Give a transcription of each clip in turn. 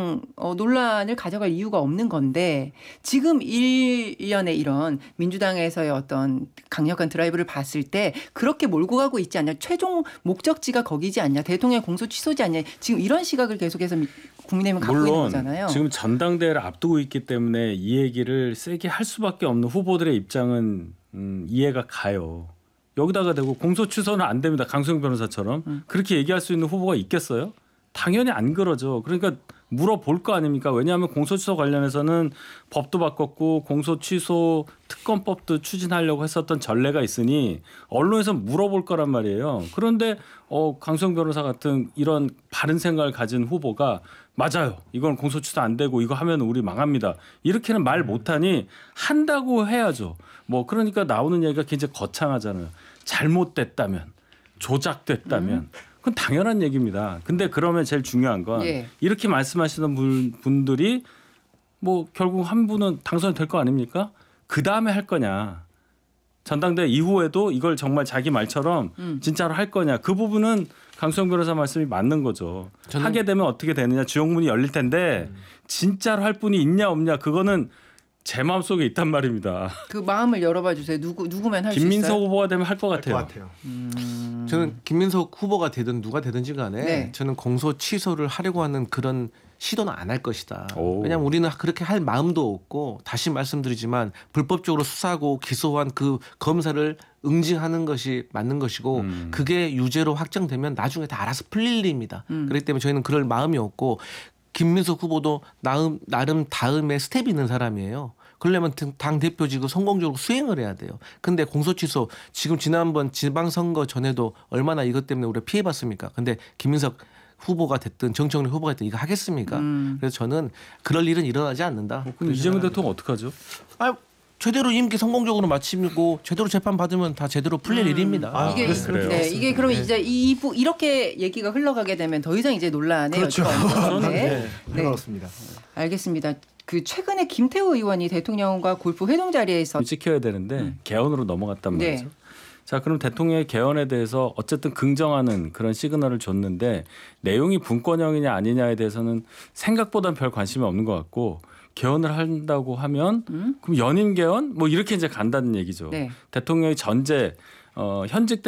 이상 논란을 가져갈 이유가 없는 건데 지금 일련의 이런 민주당에서의 어떤 강력한 드라이브를 봤을 때 그렇게 몰고 가고 있지 않냐. 최종 목적지가 거기지 않냐. 대통령 공소 취소지 않냐. 지금 이런 시각을 계속해서 국민의힘은 갖고 있는 거잖아요. 지금 전당대회를 앞두고 있기 때문에 이 얘기를 세게 할 수밖에 없는 후보들의 입장은 이해가 가요. 여기다가 대고 공소 취소는 안 됩니다. 강수영 변호사처럼. 그렇게 얘기할 수 있는 후보가 있겠어요? 당연히 안 그러죠. 그러니까 물어볼 거 아닙니까? 왜냐하면 공소취소 관련해서는 법도 바꿨고 공소취소 특검법도 추진하려고 했었던 전례가 있으니 언론에서 물어볼 거란 말이에요. 그런데 강수영 변호사 같은 이런 바른 생각을 가진 후보가 맞아요. 이건 공소취소 안 되고 이거 하면 우리 망합니다. 이렇게는 말 못하니 한다고 해야죠. 뭐 그러니까 나오는 얘기가 굉장히 거창하잖아요. 잘못됐다면, 조작됐다면 그건 당연한 얘기입니다. 근데 그러면 제일 중요한 건 이렇게 말씀하시는 분들이 뭐 결국 한 분은 당선이 될 거 아닙니까? 그 다음에 할 거냐. 전당대회 이후에도 이걸 정말 자기 말처럼 진짜로 할 거냐. 그 부분은 강수영 변호사 말씀이 맞는 거죠. 하게 되면 어떻게 되느냐. 주영문이 열릴 텐데 진짜로 할 분이 있냐 없냐. 그거는 제 마음속에 있단 말입니다. 그 마음을 열어봐 주세요. 누구면 할 수 있어요? 김민석 후보가 되면 할 것 같아요. 저는 김민석 후보가 되든 누가 되든지 간에 저는 공소 취소를 하려고 하는 그런 시도는 안 할 것이다. 왜냐하면 우리는 그렇게 할 마음도 없고 다시 말씀드리지만 불법적으로 수사하고 기소한 그 검사를 응징하는 것이 맞는 것이고 그게 유죄로 확정되면 나중에 다 알아서 풀릴 일입니다. 그렇기 때문에 저희는 그럴 마음이 없고 김민석 후보도 나름 다음에 스텝이 있는 사람이에요. 그러려면 당대표직을 성공적으로 수행을 해야 돼요. 근데 공소취소 지금 지난번 지방선거 전에도 얼마나 이것 때문에 우리가 피해봤습니까? 근데 김민석 후보가 됐든 정청래 후보가 됐든 이거 하겠습니까? 그래서 저는 그럴 일은 일어나지 않는다. 그럼 이재명 대통령 어떡하죠? 제대로 임기 성공적으로 마치고 제대로 재판 받으면 다 제대로 풀릴 일입니다. 이게 그래요. 네, 이게 그러면 이제 이렇게 얘기가 흘러가게 되면 더 이상 이제 논란에 그렇죠. 그렇습니다. 알겠습니다. 그 최근에 김태우 의원이 대통령과 골프 회동 자리에서 지켜야 되는데 개헌으로 넘어갔단 말이죠. 자, 그럼 대통령의 개헌에 대해서 어쨌든 긍정하는 그런 시그널을 줬는데 내용이 분권형이냐 아니냐에 대해서는 생각보다는 별 관심이 없는 것 같고 개헌을 한다고 하면 그럼 연임 개헌 뭐 이렇게 이제 간다는 얘기죠. 대통령의 전제 현직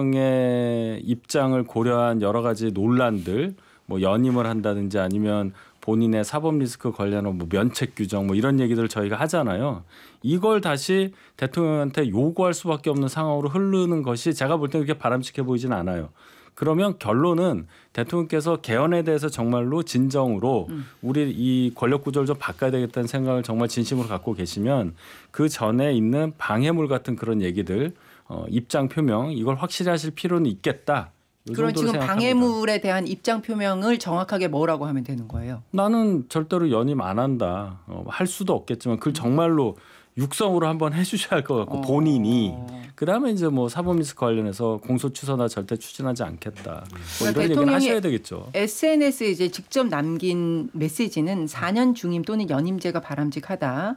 대통령의 입장을 고려한 여러 가지 논란들 뭐 연임을 한다든지 아니면 본인의 사법 리스크 관련한 뭐 면책 규정 뭐 이런 얘기들을 저희가 하잖아요. 이걸 다시 대통령한테 요구할 수밖에 없는 상황으로 흐르는 것이 제가 볼 때는 그렇게 바람직해 보이진 않아요. 그러면 결론은 대통령께서 개헌에 대해서 정말로 진정으로 우리 이 권력 구조를 좀 바꿔야 되겠다는 생각을 정말 진심으로 갖고 계시면 그 전에 있는 방해물 같은 그런 얘기들 입장 표명 이걸 확실히 하실 필요는 있겠다. 그럼 지금 생각합니다. 방해물에 대한 입장 표명을 정확하게 뭐라고 하면 되는 거예요? 나는 절대로 연임 안 한다. 할 수도 없겠지만 그걸 정말로 육성으로 한번 해주셔야 할 것 같고 본인이 그다음에 이제 뭐 사법리스크 관련해서 공소 취소나 절대 추진하지 않겠다. 뭐 이런 얘기를 하셔야 되겠죠. SNS에 이제 직접 남긴 메시지는 4년 중임 또는 연임제가 바람직하다.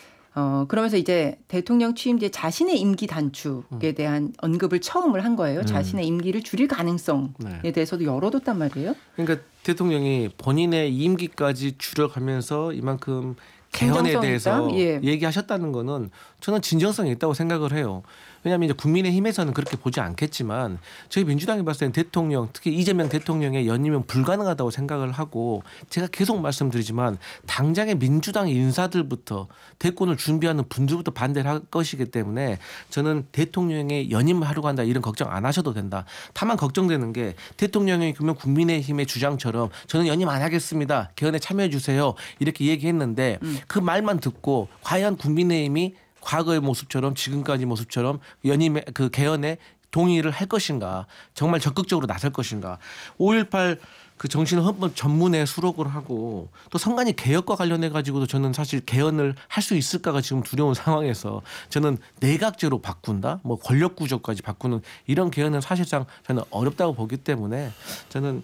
그러면서 이제 대통령 취임제 자신의 임기 단축에 대한 언급을 처음을 한 거예요. 자신의 임기를 줄일 가능성에 대해서도 열어뒀단 말이에요. 그러니까 대통령이 본인의 임기까지 줄여가면서 이만큼 개헌에 대해서 얘기하셨다는 거는 저는 진정성이 있다고 생각을 해요. 왜냐하면 이제 국민의힘에서는 그렇게 보지 않겠지만 저희 민주당이 봤을 때는 대통령 특히 이재명 대통령의 연임은 불가능하다고 생각을 하고 제가 계속 말씀드리지만 당장의 민주당 인사들부터 대권을 준비하는 분들부터 반대를 할 것이기 때문에 저는 대통령의 연임을 하려고 한다 이런 걱정 안 하셔도 된다. 다만 걱정되는 게 대통령이 그러면 국민의힘의 주장처럼 저는 연임 안 하겠습니다. 개헌에 참여해 주세요. 이렇게 얘기했는데 그 말만 듣고 과연 국민의힘이 과거의 모습처럼 지금까지 모습처럼 연임의 그 개헌에 동의를 할 것인가 정말 적극적으로 나설 것인가 5.18 그 정신헌법 전문에 수록을 하고 또 선관위 개혁과 관련해 가지고도 저는 사실 개헌을 할 수 있을까가 지금 두려운 상황에서 저는 내각제로 바꾼다 뭐 권력 구조까지 바꾸는 이런 개헌은 사실상 저는 어렵다고 보기 때문에 저는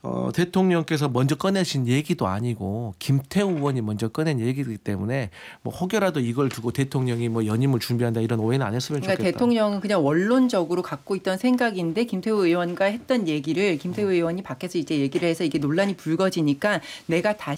대통령께서 먼저 꺼내신 얘기도 아니고 김태우 의원이 먼저 꺼낸 얘기이기 때문에 뭐 혹여라도 이걸 두고 대통령이 뭐 연임을 준비한다 이런 오해는 안 했으면 좋겠다. 그러니까 대통령은 그냥 원론적으로 갖고 있던 생각인데 김태우 의원과 했던 얘기를 김태우 의원이 밖에서 이제 얘기를 해서 이게 논란이 불거지니까 내가 다시